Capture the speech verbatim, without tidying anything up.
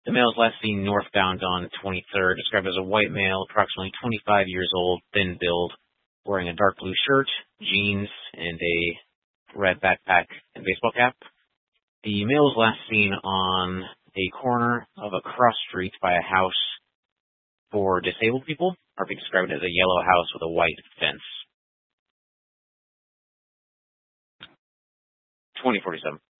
The male is last seen northbound on twenty-third, described as a white male, approximately twenty-five years old, thin build, wearing a dark blue shirt, jeans, and a red backpack and baseball cap. The male was last seen on a corner of a cross street by a house for disabled people, or be described as a yellow house with a white fence. twenty forty-seven.